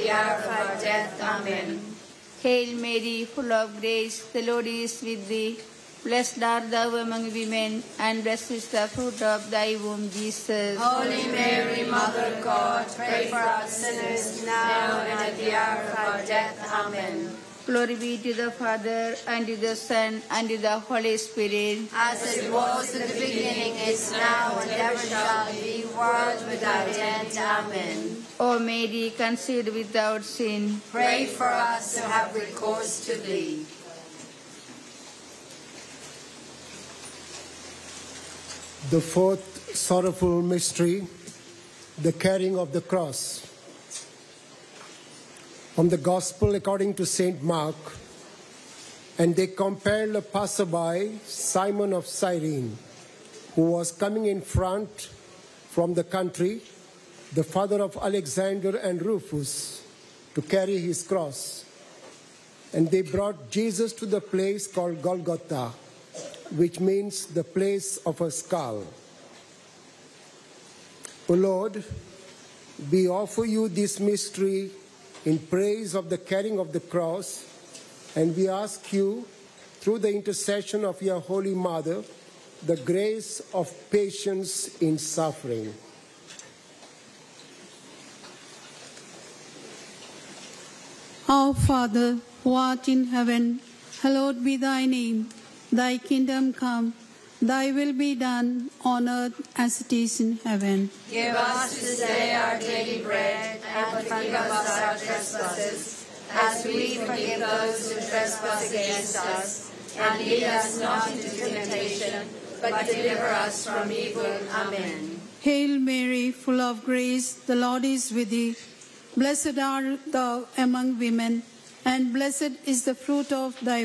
the hour of our death. Amen. Hail Mary, full of grace, the Lord is with thee. Blessed art thou among women, and blessed is the fruit of thy womb, Jesus. Holy Mary, Mother of God, pray for us sinners now and at the hour of our death. Amen. Glory be to the Father, and to the Son, and to the Holy Spirit. As it was in the beginning, is now, and ever shall be, world without end. Amen. O Mary, conceived without sin, Pray for us who have recourse to thee. The fourth sorrowful mystery, the carrying of the cross. From the Gospel according to St. Mark, and they compelled a passerby, Simon of Cyrene, who was coming in front from the country, the father of Alexander and Rufus, to carry his cross. And they brought Jesus to the place called Golgotha, which means the place of a skull. O Lord, we offer you this mystery in praise of the carrying of the cross, and we ask you, through the intercession of your Holy Mother, the grace of patience in suffering. Our Father, who art in heaven, hallowed be thy name. Thy kingdom come, thy will be done on earth as it is in heaven. Give us this day our daily bread, and forgive us our trespasses, as we forgive those who trespass against us. And lead us not into temptation, but deliver us from evil. Amen. Hail Mary, full of grace, the Lord is with thee. Blessed art thou among women, and blessed is the fruit of thy